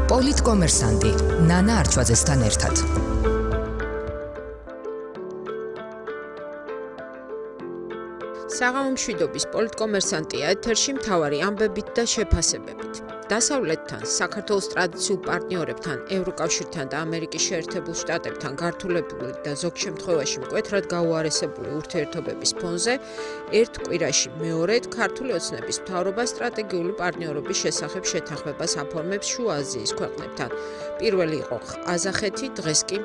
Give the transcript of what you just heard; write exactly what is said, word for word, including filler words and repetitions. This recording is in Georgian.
პოლიტკომერსანტი ნანა არჩვაძესთან ერთად. საღამო მშვიდობის პოლიტკომერსანტია ეთერში მთავარი ამბებით და შეფასებებით. დასავლეთთან, საქართველოს ტრადიციულ პარტნიორებთან, ევროკავშირთან და ამერიკის შეერთებულ შტატებთან გართულებული და ზოგ შემთხვევაში მკვეთრად გაუარესებული ურთიერთობების ფონზე ერთ კვირაში მეორედ ქართული ოცნების მთავრობა სტრატეგიული პარტნიორობის შესახებ შეთანხმებას აფორმებს შუა აზიის ქვეყნებთან. პირველი იყო ყაზახეთი, დღეს კი